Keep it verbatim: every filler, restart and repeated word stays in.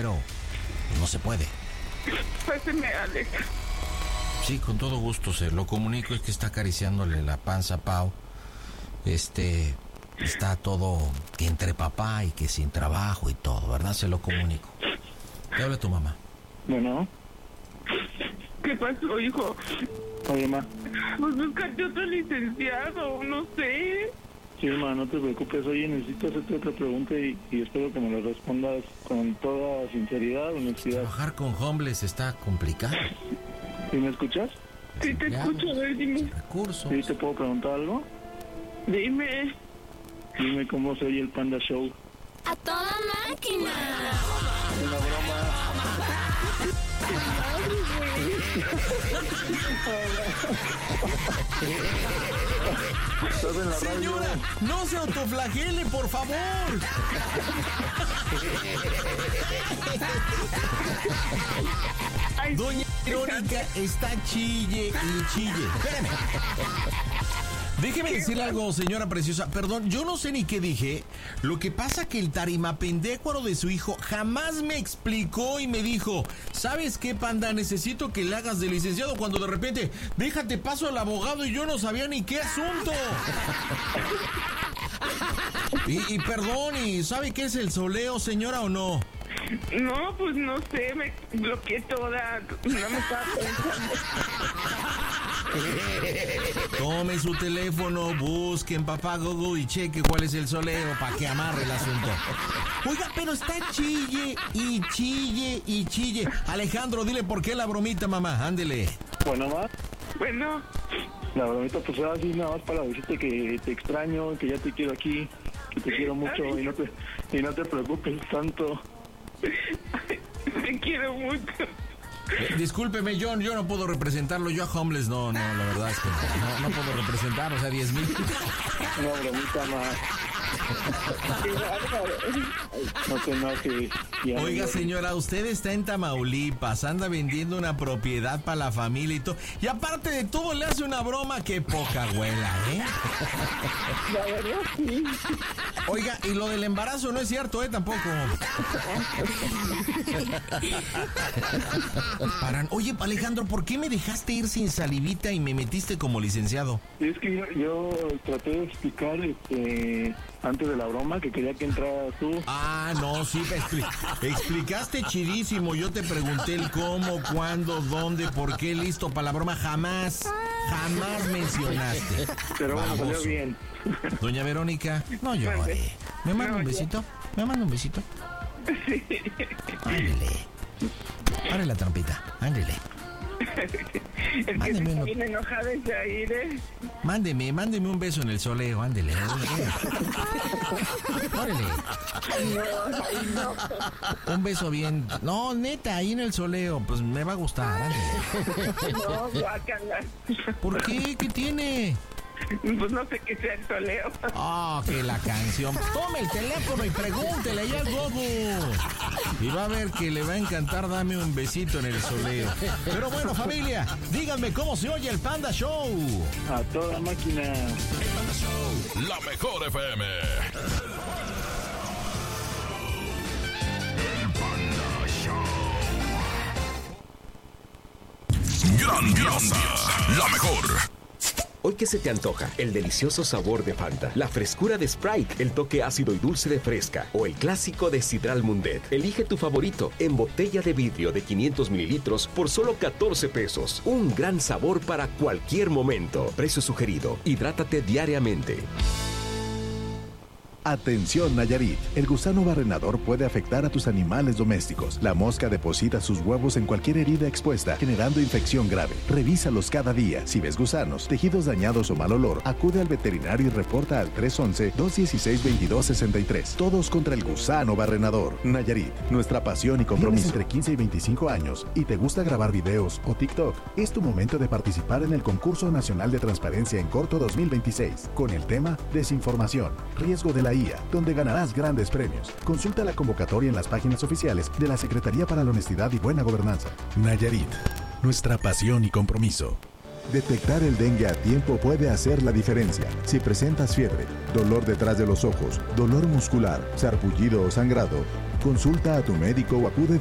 pero no se puede. Páseme a Alex. Sí, con todo gusto se lo comunico. Es que está acariciándole la panza a Pau. Este, está todo que entre papá y que sin trabajo y todo, ¿verdad? Se lo comunico. ¿Qué habla tu mamá? Bueno. ¿Qué pasó, hijo? Oye, ma. Pues búscate otro licenciado, no sé. Sí, ma, no te preocupes. Oye, necesito hacerte otra pregunta y, y espero que me la respondas con toda sinceridad, honestidad. Trabajar con homeless está complicado. ¿Sí me escuchas? Sí, te escucho, a ver, dime. Recursos. ¿Sí te puedo preguntar algo? Dime. Dime cómo se oye el Panda Show. ¡A toda máquina! Una broma. ¿Estás en la radio? Señora, no se autoflagele, por favor. Ay, Doña Verónica está chille y chille. Espérame. Déjeme decirle algo, señora preciosa. Perdón, yo no sé ni qué dije. Lo que pasa que el tarimapendécuaro de su hijo jamás me explicó y me dijo: ¿sabes qué, Panda? Necesito que le hagas de licenciado, cuando de repente, déjate paso al abogado, y yo no sabía ni qué asunto. Y, y perdón, ¿y sabe qué es el soleo, señora, o no? no, pues no sé, me bloqueé toda. No me estaba pensando. Tome su teléfono, busque en papá Google y cheque cuál es el soleo para que amarre el asunto. Oiga, pero está chille y chille y chille. Alejandro, dile por qué la bromita, mamá. Ándele. Bueno, ma. Bueno, La bromita pues era así nada más para decirte que te extraño, que ya te quiero aquí, que te quiero mucho y no te, y no te preocupes tanto. te quiero mucho. Eh, discúlpeme, John, yo no puedo representarlo. Yo a homeless no, no, la verdad es que no, no, no puedo representar, o sea, diez mil. Una bromita más. No te enojes. Ya, Oiga, ya. señora, usted está en Tamaulipas, anda vendiendo una propiedad para la familia y todo. Y aparte de todo, le hace una broma que poca abuela, ¿eh? La verdad, sí. Oiga, y lo del embarazo no es cierto, ¿eh? Tampoco. Paran. Oye, Alejandro, ¿por qué me dejaste ir sin salivita y me metiste como licenciado? Es que yo, yo traté de explicar este, antes de la broma que quería que entraras tú. Ah, no, sí, expli- explicaste chidísimo. Yo te pregunté el cómo, cuándo, dónde, por qué, listo para la broma. Jamás, jamás mencionaste. Pero bueno, salió Baboso. bien. Doña Verónica, no llore. ¿Me manda un besito? ¿Me manda un besito? Sí. Ándele. Pare la trampita, ándele. Es que Mándeme está uno. bien enojada ese aire. Mándeme, mándeme un beso en el soleo, ándele. Órale. No, Un beso bien. No, neta, ahí en el soleo, pues me va a gustar, ándele. no, guácala. ¿Por qué? ¿Qué tiene? Pues no sé qué sea el soleo. Ah, que la canción. Tome el teléfono y pregúntele allá al Gogo. Y va a ver que le va a encantar. Dame un besito en el soleo. Pero bueno, familia, díganme cómo se oye el Panda Show. A toda máquina. La mejor F M. El Panda Show. Grandiosa. La mejor. Hoy, ¿qué se te antoja? El delicioso sabor de Fanta, la frescura de Sprite, el toque ácido y dulce de Fresca o el clásico de Sidral Mundet. Elige tu favorito en botella de vidrio de quinientos mililitros por solo catorce pesos. Un gran sabor para cualquier momento. Precio sugerido. Hidrátate diariamente. Atención, Nayarit. El gusano barrenador puede afectar a tus animales domésticos. La mosca deposita sus huevos en cualquier herida expuesta, generando infección grave. Revísalos cada día. Si ves gusanos, tejidos dañados o mal olor, acude al veterinario y reporta al tres once, dos dieciséis, veintidós sesenta y tres. Todos contra el gusano barrenador. Nayarit, nuestra pasión y compromiso. Tienes entre quince y veinticinco años y te gusta grabar videos o TikTok. Es tu momento de participar en el Concurso Nacional de Transparencia en Corto dos mil veintiséis, con el tema Desinformación, riesgo de la I A, donde ganarás grandes premios. Consulta la convocatoria en las páginas oficiales de la Secretaría para la Honestidad y Buena Gobernanza. Nayarit, nuestra pasión y compromiso. Detectar el dengue a tiempo puede hacer la diferencia. Si presentas fiebre, dolor detrás de los ojos, dolor muscular, sarpullido o sangrado, Consulta a tu médico o acude